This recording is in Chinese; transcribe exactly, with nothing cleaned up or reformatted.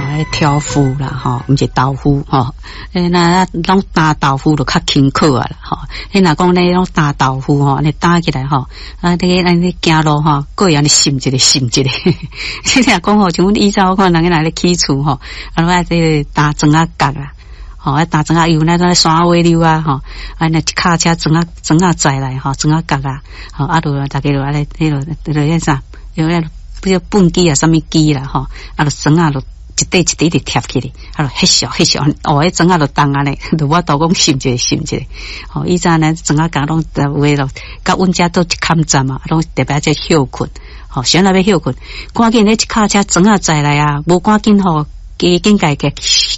迄挑夫啦，吼，毋是豆腐吼。诶，那拢打豆腐就较轻巧啊啦，吼。迄若讲咧，拢打豆腐吼，安尼打起来吼，啊，你安尼行路吼，个人咧心一个心一个。你若讲吼，像阮以前我看人个来咧起厝吼，啊，我这打砖仔角啦。吼，啊打砖仔油那在山尾溜啊，吼，啊那一卡车砖仔砖仔载来，吼，砖仔角啊，吼，啊就大家就安尼，迄落，迄落迄啥，有迄比如粪机啊，什么机啦，吼，啊就砖仔就一块一块的贴起来，啊就迄小迄小，哦，迄砖仔就重安尼，就我都讲心一个心一个，吼，以前呢砖仔角拢有诶咯，甲阮遮都一坎站啊，拢特别在休困，吼，谁那要休困，赶紧咧一卡车砖仔载来啊，无赶紧吼，加紧家己